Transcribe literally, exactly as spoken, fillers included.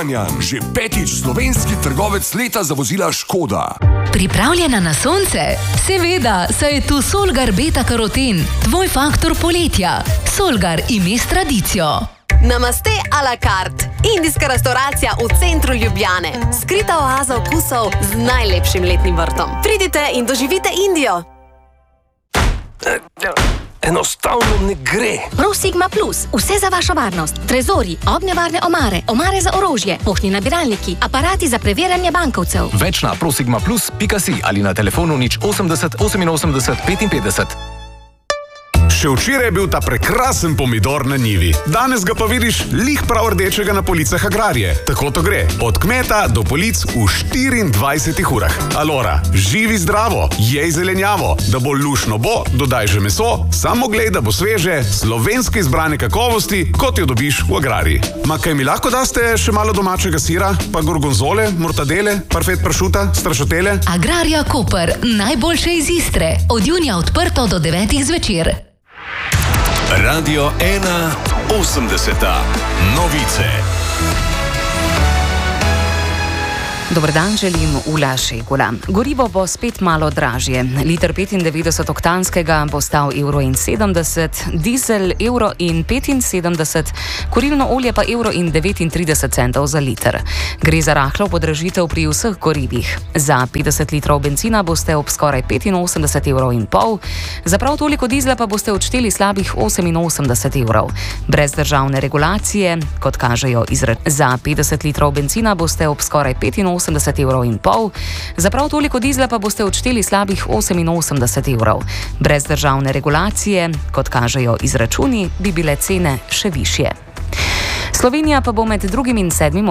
Kranjan, že petič slovenski trgovec leta za vozila Škoda. Pripravljena na sonce? Seveda, saj je tu Solgar Beta Karoten, tvoj faktor poletja. Solgar, ime s tradicijo. Namaste a la carte. Indijska restauracija v centru Ljubljane. Skrita oaza okusov z najlepšim letnim vrtom. Pridite in doživite Indijo. Enostavno ne gre. Pro Sigma Plus. Vse za vašo varnost. Trezori, ognjevarne omare, omare za orožje, poštni nabiralniki, aparati za preverjanje bankovcev. Več na prosigma plus pika si ali na telefonu nič osemdeset oseminosemdeset petinpetdeset. Še včeraj je bil ta prekrasen pomidor na njivi. Danes ga pa vidiš lih prav rdečega na policah Agrarije. Tako to gre. Od kmeta do polic v štiriindvajsetih urah. Alora, živi zdravo, jej zelenjavo. Da bo lušno bo, dodaj že meso, samo glej, da bo sveže, slovenske izbrane kakovosti, kot jo dobiš v Agrariji. Ma kaj mi lahko daste še malo domačega sira, pa gorgonzole, mortadele, parfet pršuta, strašotele? Agrarija Koper, najboljše iz Istre. Od junija odprto do devetih zvečer. Radio ena osemdeseta. Novice. Dober dan, želim Ula Šegula. Gorivo bo spet malo dražje. Liter petindevetdeset oktanskega bo stal evro in sedemdeset, dizel evro in petinsedemdeset, kurilno olje pa evro in devetintrideset centov za liter. Gre za rahlo podražitev pri vseh gorivih. Za petdeset litrov bencina boste ob skoraj petinosemdeset evrov in pol, za prav toliko dizla pa boste odšteli slabih oseminosemdeset evrov. Brez državne regulacije, kot kažejo izračuni. Za petdeset litrov bencina boste ob skoraj petinosemdeset evrov in pol, za prav toliko dizla pa boste odšteli slabih oseminosemdeset evrov. Brez državne regulacije, kot kažejo izračuni, bi bile cene še višje. Slovenija pa bo med drugim in sedmim